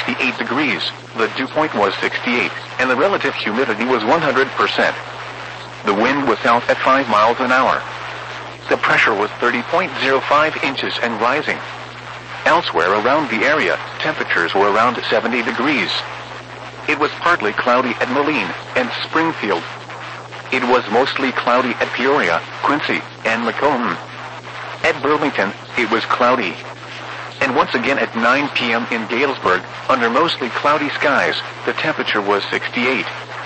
68 degrees, the dew point was 68, and the relative humidity was 100%. The wind was south at 5 miles an hour. The pressure was 30.05 inches and rising. Elsewhere around the area, temperatures were around 70 degrees. It was partly cloudy at Moline and Springfield. It was mostly cloudy at Peoria, Quincy, and Macomb. At Burlington, it was cloudy. And once again at 9 p.m. in Galesburg, under mostly cloudy skies, the temperature was 68.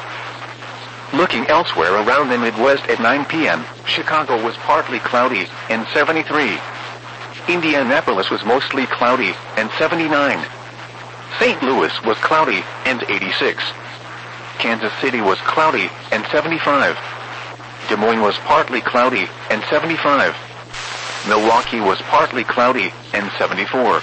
Looking elsewhere around the Midwest at 9 p.m., Chicago was partly cloudy and 73. Indianapolis was mostly cloudy and 79. St. Louis was cloudy and 86. Kansas City was cloudy and 75. Des Moines was partly cloudy and 75. Milwaukee was partly cloudy and 74.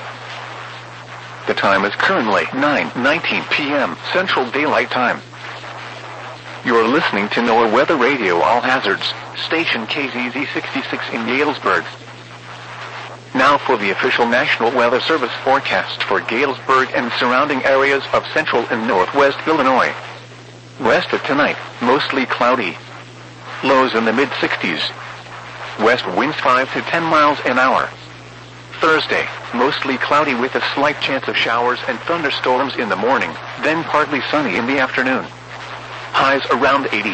The time is currently 9:19 p.m. Central Daylight Time. You are listening to NOAA Weather Radio All Hazards, station KZZ 66 in Galesburg. Now for the official National Weather Service forecast for Galesburg and surrounding areas of central and northwest Illinois. West of tonight, mostly cloudy. Lows in the mid-60s. West winds 5 to 10 miles an hour. Thursday, mostly cloudy with a slight chance of showers and thunderstorms in the morning, then partly sunny in the afternoon. Highs around 80.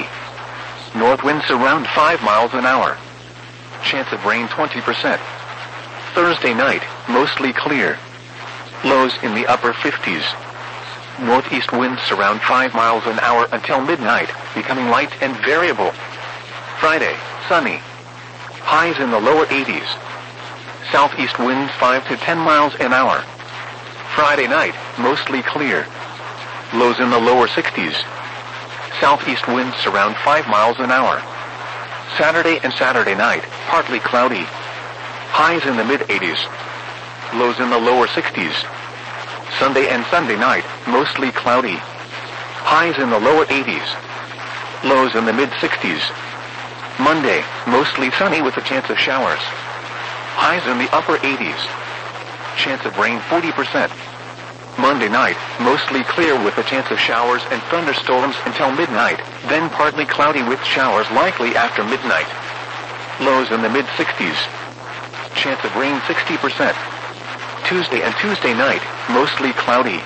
North winds around 5 miles an hour. Chance of rain 20%. Thursday night, mostly clear. Lows in the upper 50s. Northeast winds around 5 miles an hour until midnight, becoming light and variable. Friday, sunny. Highs in the lower 80s. Southeast winds 5 to 10 miles an hour. Friday night, mostly clear. Lows in the lower 60s. Southeast winds around 5 miles an hour. Saturday and Saturday night, partly cloudy. Highs in the mid-80s. Lows in the lower 60s. Sunday and Sunday night, mostly cloudy. Highs in the lower 80s. Lows in the mid-60s. Monday, mostly sunny with a chance of showers. Highs in the upper 80s. Chance of rain 40%. Monday night, mostly clear with a chance of showers and thunderstorms until midnight, then partly cloudy with showers likely after midnight. Lows in the mid-60s. Chance of rain 60%. Tuesday and Tuesday night, mostly cloudy.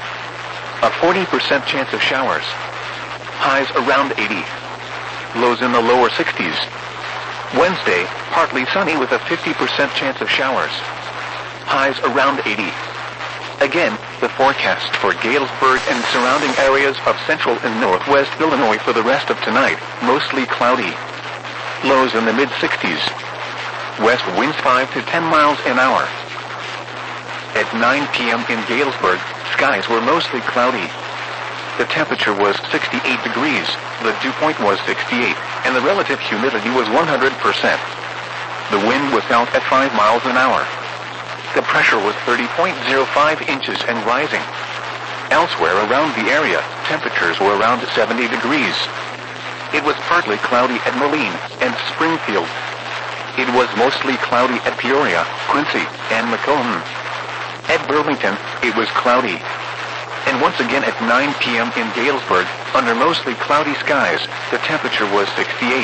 A 40% chance of showers. Highs around 80. Lows in the lower 60s. Wednesday, partly sunny with a 50% chance of showers. Highs around 80. Again, the forecast for Galesburg and surrounding areas of central and northwest Illinois for the rest of tonight, mostly cloudy. Lows in the mid-60s. West winds 5 to 10 miles an hour. At 9 p.m. in Galesburg, skies were mostly cloudy. The temperature was 68 degrees, the dew point was 68, and the relative humidity was 100%. The wind was south at 5 miles an hour. The pressure was 30.05 inches and rising. Elsewhere around the area, temperatures were around 70 degrees. It was partly cloudy at Moline and Springfield. It was mostly cloudy at Peoria, Quincy, and Macomb. At Burlington, it was cloudy. And once again at 9 p.m. in Galesburg, under mostly cloudy skies, the temperature was 68.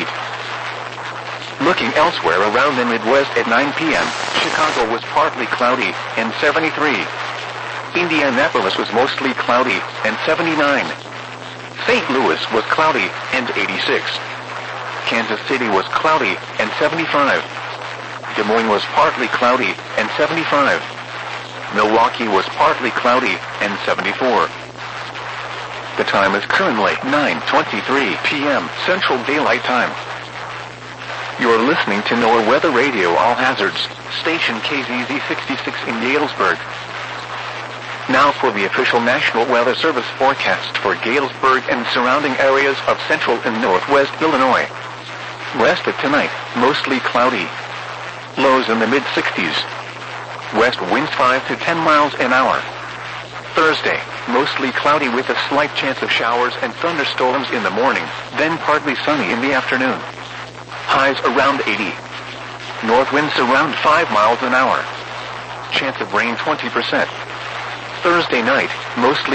Looking elsewhere around the Midwest at 9 p.m., Chicago was partly cloudy and 73. Indianapolis was mostly cloudy and 79. St. Louis was cloudy and 86. Kansas City was cloudy and 75. Des Moines was partly cloudy and 75. Milwaukee was partly cloudy and 74. The time is currently 9:23 p.m. Central Daylight Time. You're listening to NOAA Weather Radio All Hazards, station KZZ 66 in Galesburg. Now for the official National Weather Service forecast for Galesburg and surrounding areas of central and northwest Illinois. West of tonight, mostly cloudy. Lows in the mid-60s. West winds 5 to 10 miles an hour. Thursday, mostly cloudy with a slight chance of showers and thunderstorms in the morning, then partly sunny in the afternoon. Highs around 80. North winds around 5 miles an hour. Chance of rain 20%. Thursday night, mostly